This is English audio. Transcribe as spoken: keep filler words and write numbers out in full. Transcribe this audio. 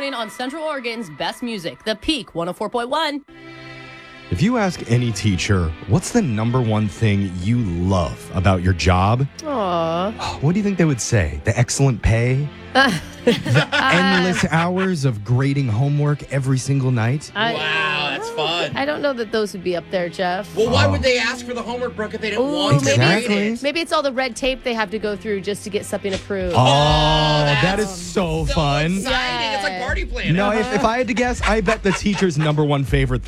morning on Central Oregon's best music, The Peak one oh four point one. If you ask any teacher, what's the number one thing you love about your job? Aww. What do you think they would say? The excellent pay? The endless hours of grading homework every single night? I, Wow, that's fun. I don't know that those would be up there, Jeff. Well, why Oh. would they ask for the homework, Brooke, if they don't Ooh, want to Exactly. grade it? Maybe it's all the red tape they have to go through just to get something approved. Oh, that's that is so, So fun. exciting. It's like party planning. No, if, if I had to guess, I bet the teacher's number one favorite